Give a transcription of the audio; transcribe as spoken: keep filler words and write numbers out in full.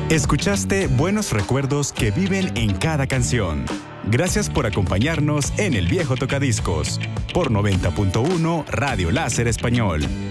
Escuchaste buenos recuerdos que viven en cada canción. Gracias por acompañarnos en El Viejo Tocadiscos por noventa punto uno Radio Láser Español.